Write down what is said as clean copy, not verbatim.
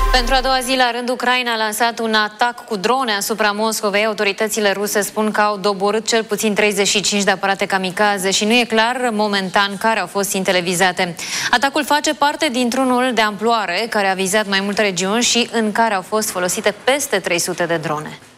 Pentru a doua zi la rând, Ucraina a lansat un atac cu drone asupra Moscovei. Autoritățile ruse spun că au doborât cel puțin 35 de aparate kamikaze și nu e clar momentan care au fost țintele vizate. Atacul face parte dintr-unul de amploare care a vizat mai multe regiuni și în care au fost folosite peste 300 de drone.